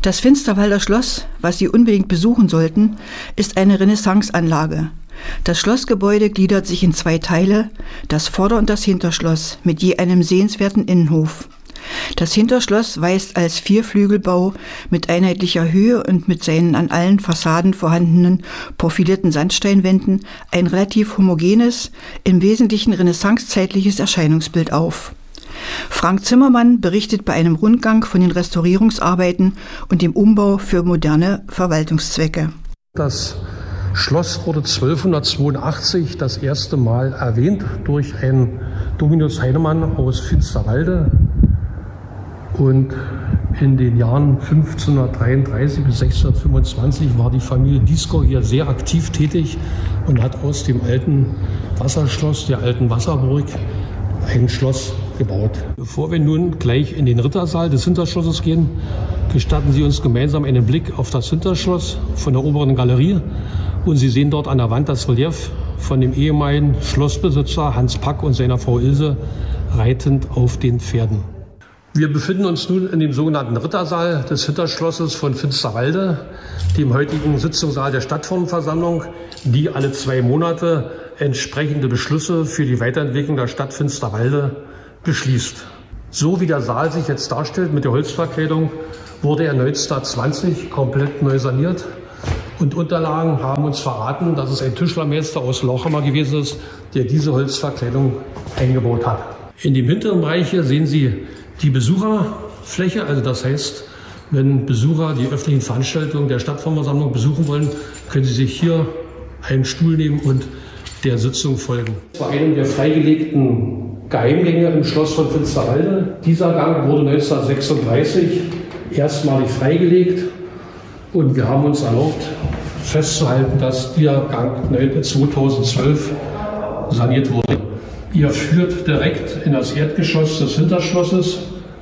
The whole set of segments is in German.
Das Finsterwalder Schloss, was Sie unbedingt besuchen sollten, ist eine Renaissanceanlage. Das Schlossgebäude gliedert sich in 2 Teile, das Vorder- und das Hinterschloss, mit je einem sehenswerten Innenhof. Das Hinterschloss weist als Vierflügelbau mit einheitlicher Höhe und mit seinen an allen Fassaden vorhandenen profilierten Sandsteinwänden ein relativ homogenes, im Wesentlichen renaissancezeitliches Erscheinungsbild auf. Frank Zimmermann berichtet bei einem Rundgang von den Restaurierungsarbeiten und dem Umbau für moderne Verwaltungszwecke. Das Schloss wurde 1282 das erste Mal erwähnt durch einen Dominus Heinemann aus Finsterwalde. Und in den Jahren 1533 bis 1625 war die Familie Dieskau hier sehr aktiv tätig und hat aus dem alten Wasserschloss, der alten Wasserburg, ein Schloss gebaut. Bevor wir nun gleich in den Rittersaal des Hinterschlosses gehen, gestatten Sie uns gemeinsam einen Blick auf das Hinterschloss von der oberen Galerie. Und Sie sehen dort an der Wand das Relief von dem ehemaligen Schlossbesitzer Hans Pack und seiner Frau Ilse reitend auf den Pferden. Wir befinden uns nun in dem sogenannten Rittersaal des Hinterschlosses von Finsterwalde, dem heutigen Sitzungssaal der Stadtverordnetenversammlung, die alle 2 Monate entsprechende Beschlüsse für die Weiterentwicklung der Stadt Finsterwalde beschließt. So wie der Saal sich jetzt darstellt mit der Holzverkleidung, wurde er 1920 komplett neu saniert. Und Unterlagen haben uns verraten, dass es ein Tischlermeister aus Lauchhammer gewesen ist, der diese Holzverkleidung eingebaut hat. In dem hinteren Bereich hier sehen Sie die Besucherfläche, also das heißt, wenn Besucher die öffentlichen Veranstaltungen der Stadtverordnetenversammlung besuchen wollen, können Sie sich hier einen Stuhl nehmen und der Sitzung folgen. Vor einem der freigelegten Geheimgänge im Schloss von Finsterwalde. Dieser Gang wurde 1936 erstmalig freigelegt und wir haben uns erlaubt festzuhalten, dass dieser Gang 2012 saniert wurde. Ihr führt direkt in das Erdgeschoss des Hinterschlosses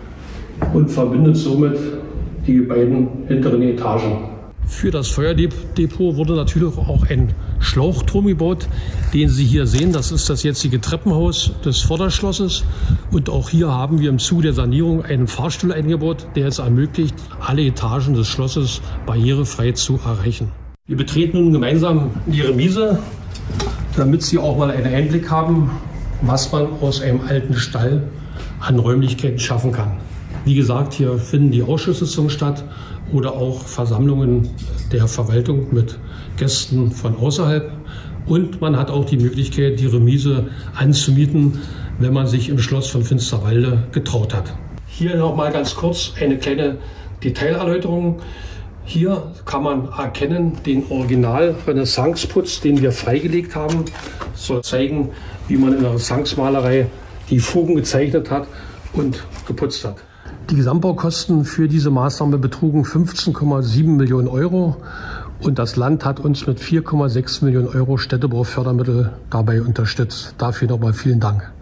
und verbindet somit die beiden hinteren Etagen. Für das Feuerdepot wurde natürlich auch ein Schlauchturm gebaut, den Sie hier sehen. Das ist das jetzige Treppenhaus des Vorderschlosses. Und auch hier haben wir im Zuge der Sanierung einen Fahrstuhl eingebaut, der es ermöglicht, alle Etagen des Schlosses barrierefrei zu erreichen. Wir betreten nun gemeinsam die Remise, damit Sie auch mal einen Einblick haben, was man aus einem alten Stall an Räumlichkeiten schaffen kann. Wie gesagt, hier finden die Ausschusssitzungen statt oder auch Versammlungen der Verwaltung mit Gästen von außerhalb. Und man hat auch die Möglichkeit, die Remise anzumieten, wenn man sich im Schloss von Finsterwalde getraut hat. Hier noch mal ganz kurz eine kleine Detailerläuterung. Hier kann man erkennen den Original-Renaissance-Putz, den wir freigelegt haben. Das soll zeigen, wie man in der Renaissance-Malerei die Fugen gezeichnet hat und geputzt hat. Die Gesamtbaukosten für diese Maßnahme betrugen 15,7 Millionen Euro und das Land hat uns mit 4,6 Millionen Euro Städtebaufördermittel dabei unterstützt. Dafür nochmal vielen Dank.